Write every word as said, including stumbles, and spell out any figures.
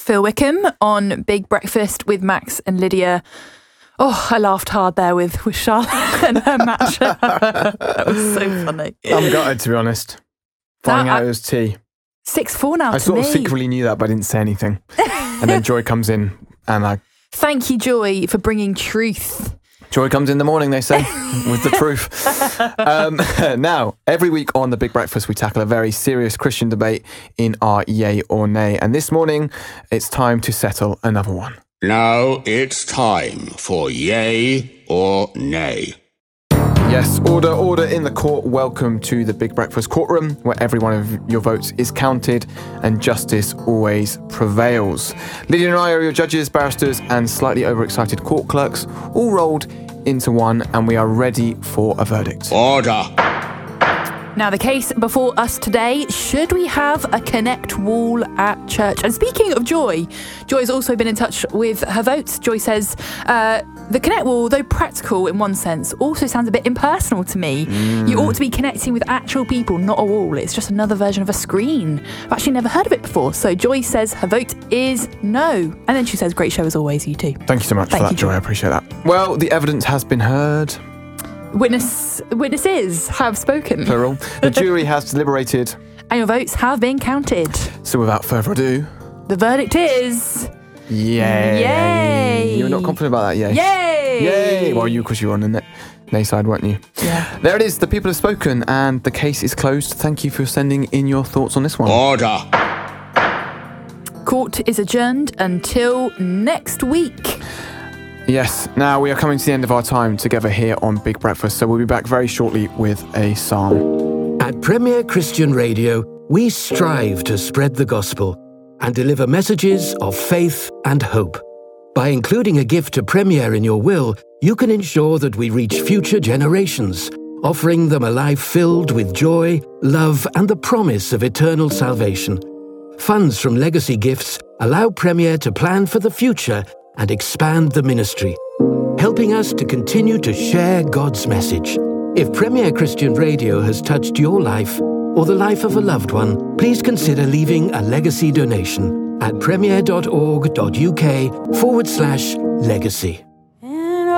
Phil Wickham on Big Breakfast with Max and Lydia. Oh, I laughed hard there with, with Charlotte and her match. That was so funny. I'm gutted, to be honest. Finding That- out it was tea. six four now I to sort me. of secretly knew that, but I didn't say anything. And then Joy comes in, and I... Thank you, Joy, for bringing truth. Joy comes in the morning, they say, with the truth. Um, now, every week on The Big Breakfast, we tackle a very serious Christian debate in our Yay or Nay. And this morning, it's time to settle another one. Now it's time for Yay or Nay. Yes, order, order in the court. Welcome to the Big Breakfast courtroom, where every one of your votes is counted and justice always prevails. Lydia and I are your judges, barristers, and slightly overexcited court clerks, all rolled into one, and we are ready for a verdict. Order. Now, the case before us today, should we have a Connect wall at church? And speaking of Joy, Joy's also been in touch with her votes. Joy says, uh, the Connect wall, though practical in one sense, also sounds a bit impersonal to me. Mm. You ought to be connecting with actual people, not a wall. It's just another version of a screen. I've actually never heard of it before. So Joy says her vote is no. And then she says, great show as always, you too. Thank you so much Thank for that, you, Joy. I appreciate that. Well, the evidence has been heard. Witness, witnesses have spoken. Plural. The jury has deliberated. And your votes have been counted. So without further ado... The verdict is... Yay. Yay. You were not confident about that, yay? Yay. Yay. Well, you, because you were on the nay, nay side, weren't you? Yeah. There it is. The people have spoken and the case is closed. Thank you for sending in your thoughts on this one. Order. Court is adjourned until next week. Yes, now we are coming to the end of our time together here on Big Breakfast, so we'll be back very shortly with a psalm. At Premier Christian Radio, we strive to spread the gospel and deliver messages of faith and hope. By including a gift to Premier in your will, you can ensure that we reach future generations, offering them a life filled with joy, love, and the promise of eternal salvation. Funds from legacy gifts allow Premier to plan for the future and expand the ministry, helping us to continue to share God's message. If Premier Christian Radio has touched your life or the life of a loved one, please consider leaving a legacy donation at premier.org.uk forward slash legacy.